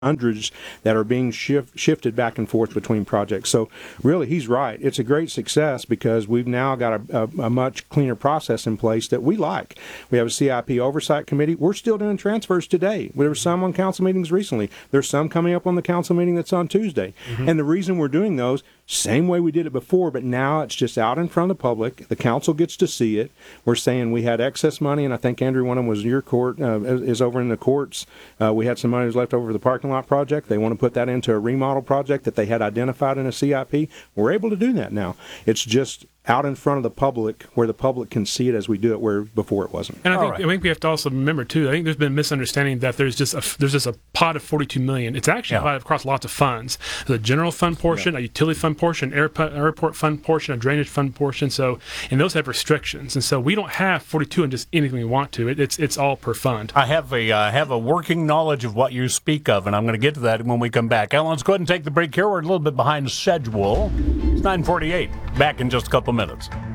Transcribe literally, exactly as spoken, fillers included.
hundreds that are being shift, shifted back and forth between projects. So really, he's right. It's a great success because we've now got a, a, a much cleaner process in place that we like. We have a C I P oversight committee. We're still doing transfers today. There were some on council meetings recently. There's some coming up on the council meeting that's on Tuesday. Mm-hmm. And the reason we're doing those, same way we did it before, but now it's just out in front of the public. The council gets to see it. We're saying we had excess money, and I think, Andrew, one of them was your court, uh, is over in the courts. Uh, we had some money that was left over for the parking lot project. They want to put that into a remodel project that they had identified in a C I P. We're able to do that now. It's just out in front of the public where the public can see it as we do it, where before it wasn't. And I think, right. I think we have to also remember, too, I think there's been a misunderstanding that there's just a, there's just a pot of forty-two million dollars. It's actually Yeah. divided across lots of funds. There's a general fund portion, Yeah. a utility fund portion, airport, airport fund portion, a drainage fund portion. So, and those have restrictions. And so we don't have forty-two and just anything we want to. It, it's it's all per fund. I have a uh, have a working knowledge of what you speak of, and I'm going to get to that when we come back. Alan, let's go ahead and take the break here. We're a little bit behind schedule. It's nine forty-eight. Back in just a couple minutes.